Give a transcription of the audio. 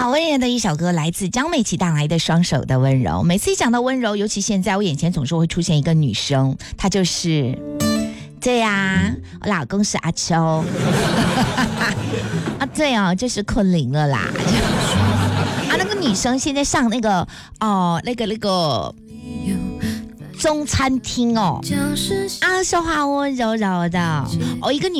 好温柔的一首歌，来自江美琪带来的《双手的温柔》。每次一讲到温柔，尤其现在我眼前总是会出现一个女生，她就是对呀，我老公是阿秋啊，对哦，就是昆凌了啦啊，那个女生现在上那个那个中餐厅哦，啊，说话温柔柔的哦，一个女